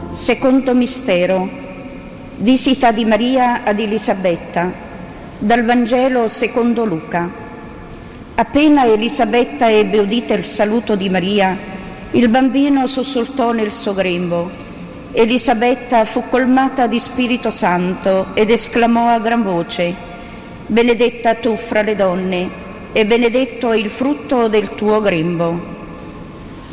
Secondo mistero, visita di Maria ad Elisabetta, dal Vangelo secondo Luca. Appena Elisabetta ebbe udito il saluto di Maria, il bambino sussultò nel suo grembo. Elisabetta fu colmata di Spirito Santo ed esclamò a gran voce: «Benedetta tu fra le donne, e benedetto è il frutto del tuo grembo».